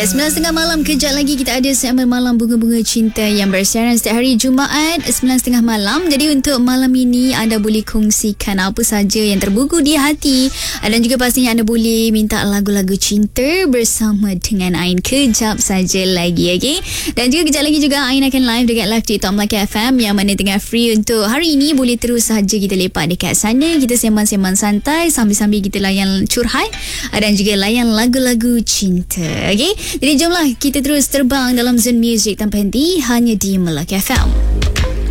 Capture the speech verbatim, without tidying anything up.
Ya, sembilan tiga puluh malam. Kejap lagi kita ada segmen Malam Bunga-Bunga Cinta yang bersiaran setiap hari Jumaat sembilan tiga puluh malam. Jadi untuk malam ini anda boleh kongsikan apa saja yang terbugu di hati, dan juga pastinya anda boleh minta lagu-lagu cinta bersama dengan Ain kejap saja lagi, okey. Dan juga kejap lagi juga Ain akan live dekat live TikTok Melaka F M yang mana tengah free untuk hari ini. Boleh terus saja kita lepak dekat sana, kita sembang-sembang santai sambil-sambil kita layan curhat dan juga layan lagu-lagu cinta, okey. Jadi jomlah kita terus terbang dalam Zone Music tanpa henti hanya di Melaka F M.